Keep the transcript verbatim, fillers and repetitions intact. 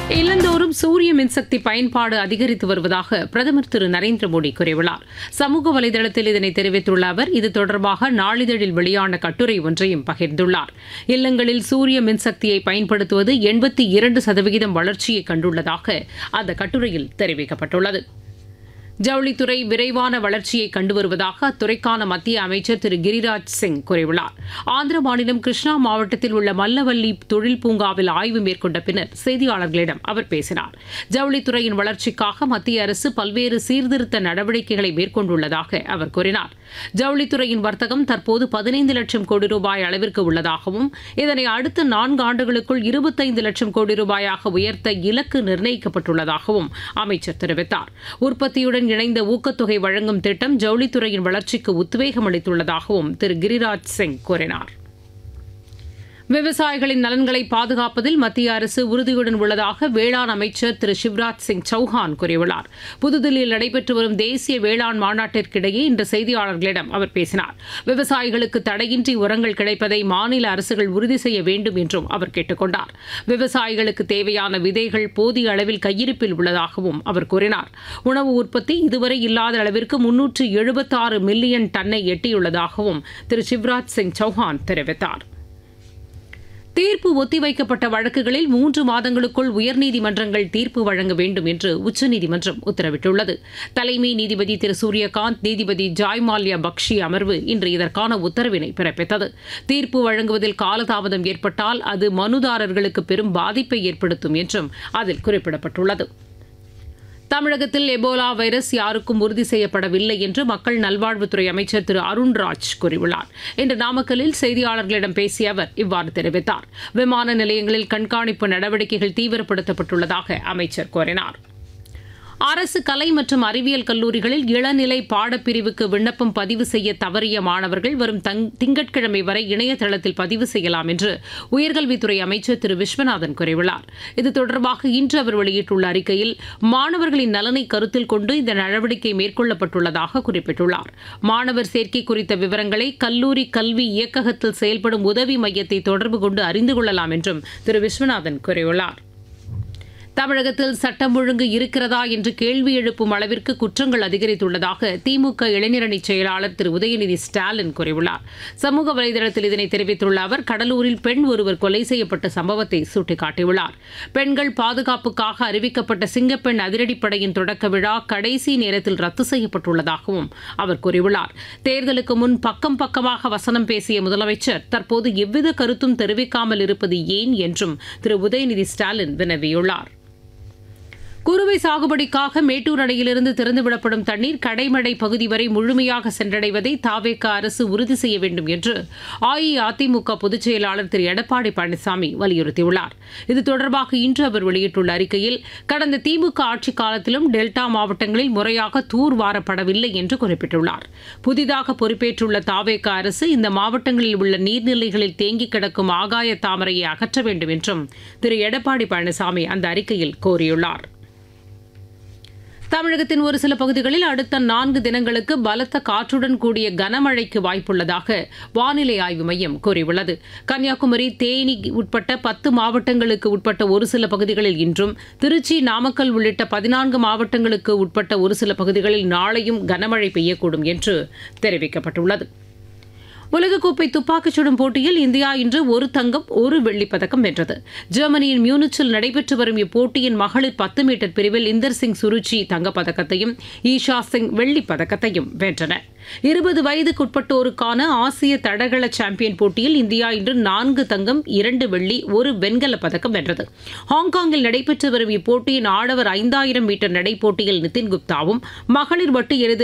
இல்லந்தோறும் சூரிய மின்சக்தி பயன்பாடு அதிகரித்து வருவதாக பிரதமர் திரு நரேந்திர மோடி கூறியுள்ளார். சமூக வலைதளத்தில் இதனை தெரிவித்துள்ள அவர், இது தொடர்பாக நாளிதழில் வெளியான கட்டுரை ஒன்றையும் பகிர்ந்துள்ளார். இல்லங்களில் சூரிய மின்சக்தியை பயன்படுத்துவது எண்பத்தி இரண்டு சதவிகிதம் வளர்ச்சியை கண்டுள்ளதாக அந்த கட்டுரையில் தெரிவிக்கப்பட்டுள்ளது. ஜவுளித்துறை விரைவான வளர்ச்சியை கண்டு வருவதாக அத்துறைக்கான மத்திய அமைச்சர் திரு கிரிராஜ் சிங் கூறியுள்ளார். ஆந்திர மாநிலம் கிருஷ்ணா மாவட்டத்தில் உள்ள மல்லவல்லி தொழில் பூங்காவில் ஆய்வு மேற்கொண்ட பின்னர் செய்தியாளர்களிடம் அவர் பேசினார். ஜவுளித்துறையின் வளர்ச்சிக்காக மத்திய அரசு பல்வேறு சீர்திருத்த நடவடிக்கைகளை மேற்கொண்டுள்ளதாக அவர் கூறினார். ஜவுளித்துறையின் வர்த்தகம் தற்போது பதினைந்து லட்சம் கோடி ரூபாய் அளவிற்கு உள்ளதாகவும் இதனை அடுத்த நான்கு ஆண்டுகளுக்குள் இருபத்தைந்து லட்சம் கோடி ரூபாயாக உயர்த்த இலக்கு நிர்ணயிக்கப்பட்டுள்ளதாகவும் அமைச்சர் தெரிவித்தார். உற்பத்தியுடன் இணைந்த ஊக்கத்தொகை வழங்கும் திட்டம் ஜவுளித்துறையின் வளர்ச்சிக்கு உத்வேகம் அளித்துள்ளதாகவும் திரு கிரிராஜ் சிங் கூறினார். விவசாயிகளின் நலன்களை பாதுகாப்பதில் மத்திய அரசு உறுதியுடன் உள்ளதாக வேளாண் அமைச்சர் திரு சிவராஜ் சிங் சௌஹான் கூறியுள்ளார். புதுதில்லியில் நடைபெற்று வரும் தேசிய வேளாண் மாநாட்டிற்கிடையே இன்று செய்தியாளர்களிடம் அவர் பேசினார். விவசாயிகளுக்கு தடையின்றி உரங்கள் கிடைப்பதை மாநில அரசுகள் உறுதி செய்ய வேண்டும் என்றும் அவர் கேட்டுக் கொண்டார். விவசாயிகளுக்கு தேவையான விதைகள் போதிய அளவில் கையிருப்பில் உள்ளதாகவும் அவர் கூறினார். உணவு உற்பத்தி இதுவரை இல்லாத அளவிற்கு முன்னூற்று எழுபத்தாறு மில்லியன் டன்னை எட்டியுள்ளதாகவும் திரு சிவராஜ் சிங் சௌஹான் தெரிவித்தார். தீர்ப்பு ஒத்திவைக்கப்பட்ட வழக்குகளில் மூன்று மாதங்களுக்குள் உயர்நீதிமன்றங்கள் தீர்ப்பு வழங்க வேண்டும் என்று உச்சநீதிமன்றம் உத்தரவிட்டுள்ளது. தலைமை நீதிபதி திரு சூரியகாந்த், நீதிபதி ஜாய்மால்யா பக்ஷி அமர்வு இன்று இதற்கான உத்தரவினை பிறப்பித்தது. தீர்ப்பு வழங்குவதில் காலதாமதம் ஏற்பட்டால் அது மனுதாரர்களுக்கு பெரும் பாதிப்பை ஏற்படுத்தும் என்றும் அதில் குறிப்பிடப்பட்டுள்ளது. தமிழகத்தில் எபோலா வைரஸ் யாருக்கும் உறுதி செய்யப்படவில்லை என்று மக்கள் நல்வாழ்வுத்துறை அமைச்சர் திரு அருண்ராஜ் கூறியுள்ளார். இன்று நாமக்கல்லில் செய்தியாளர்களிடம் பேசிய அவர் இவ்வாறு தெரிவித்தார். விமான நிலையங்களில் கண்காணிப்பு நடவடிக்கைகள் தீவிரப்படுத்தப்பட்டுள்ளதாக அமைச்சர் கூறினார். அரசு கலை மற்றும் அறிவியல் கல்லூரிகளில் இளநிலை பாடப்பிரிவுக்கு விண்ணப்பம் பதிவு செய்ய தவறிய மாணவர்கள் வரும் திங்கட்கிழமை வரை இணையதளத்தில் பதிவு செய்யலாம் என்று உயர்கல்வித்துறை அமைச்சர் திரு விஸ்வநாதன் கூறியுள்ளார். இது தொடர்பாக இன்று அவர் வெளியிட்டுள்ள அறிக்கையில், மாணவர்களின் நலனை கருத்தில் கொண்டு இந்த நடவடிக்கை மேற்கொள்ளப்பட்டுள்ளதாக குறிப்பிட்டுள்ளார். மாணவர் சேர்க்கை குறித்த விவரங்களை கல்லூரி கல்வி இயக்ககத்தில் செயல்படும் உதவி மையத்தை தொடர்பு கொண்டு அறிந்து கொள்ளலாம் என்றும் திரு விஸ்வநாதன் கூறியுள்ளார். தமிழகத்தில் சட்டம் ஒழுங்கு இருக்கிறதா என்று கேள்வி எழுப்பும் அளவிற்கு குற்றங்கள் அதிகரித்துள்ளதாக திமுக இளைஞரணி செயலாளர் திரு உதயநிதி ஸ்டாலின் கூறியுள்ளார். சமூக வலைதளத்தில் இதனை தெரிவித்துள்ள அவர், கடலூரில் பெண் ஒருவர் கொலை செய்யப்பட்ட சம்பவத்தை சுட்டிக்காட்டியுள்ளார். பெண்கள் பாதுகாப்புக்காக அறிவிக்கப்பட்ட சிங்கப்பெண் அதிரடிப்படையின் தொடக்க விழா கடைசி நேரத்தில் ரத்து செய்யப்பட்டுள்ளதாகவும் அவர் கூறியுள்ளார். தேர்தலுக்கு முன் பக்கம் பக்கமாக வசனம் பேசிய முதலமைச்சர் தற்போது எவ்வித கருத்தும் தெரிவிக்காமல் இருப்பது ஏன் என்றும் திரு உதயநிதி ஸ்டாலின் வினவியுள்ளார். குறுவை சாகுபடிக்காக மேட்டூர் அணையிலிருந்து திறந்துவிடப்படும் தண்ணீர் கடைமடை பகுதி வரை முழுமையாக சென்றடைவதை தாவேக அரசு உறுதி செய்ய வேண்டும் என்று அஇஅதிமுக பொதுச் செயலாளர் திரு எடப்பாடி பழனிசாமி வலியுறுத்தியுள்ளார். இது தொடர்பாக இன்று அவர் வெளியிட்டுள்ள அறிக்கையில், கடந்த திமுக ஆட்சிக் காலத்திலும் டெல்டா மாவட்டங்களில் முறையாக தூர்வாரப்படவில்லை என்று குறிப்பிட்டுள்ளார். புதிதாக பொறுப்பேற்றுள்ள தாவேக அரசு இந்த மாவட்டங்களில் உள்ள நீர்நிலைகளில் தேங்கி கிடக்கும் ஆகாய தாமரையை அகற்ற வேண்டும் என்றும் திரு எடப்பாடி பழனிசாமி அந்த அறிக்கையில் கோரியுள்ளார். தமிழகத்தின் ஒரு சில பகுதிகளில் அடுத்த நான்கு தினங்களுக்கு பலத்த காற்றுடன் கூடிய கனமழைக்கு வாய்ப்புள்ளதாக வானிலை ஆய்வு மையம் கூறியுள்ளது. கன்னியாகுமரி, தேனி உட்பட்ட பத்து மாவட்டங்களுக்கு உட்பட்ட ஒரு சில பகுதிகளில் இன்றும், திருச்சி, நாமக்கல் உள்ளிட்ட பதினான்கு மாவட்டங்களுக்கு உட்பட்ட ஒரு சில பகுதிகளில் நாளையும் கனமழை பெய்யக்கூடும் என்று தெரிவிக்கப்பட்டுள்ளது. உலகக்கோப்பை துப்பாக்கிச் சுடும் போட்டியில் இந்தியா இன்று ஒரு தங்கம் ஒரு வெள்ளிப் பதக்கம் வென்றது. ஜெர்மனியின் மியூனிச்சில் நடைபெற்று வரும் இப்போட்டியின் மகளிர் பத்து மீட்டர் பிரிவில் இந்தர் சிங் சுருச்சி தங்கப்பதக்கத்தையும் ஈஷா சிங் வெள்ளிப் பதக்கத்தையும் வென்றனர். இருபது வயதுக்குட்பட்டோருக்கான ஆசிய தடகள சாம்பியன் போட்டியில் இந்தியா இன்று நான்கு தங்கம், இரண்டு வெள்ளி, ஒரு வெண்கலப் பதக்கம் வென்றது. ஹாங்காங்கில் நடைபெற்று வரும் இப்போட்டியின் ஆடவர் ஐந்தாயிரம் மீட்டர் நடைப்போட்டியில் நிதின் குப்தாவும், மகளிர் வட்டு எறிதல்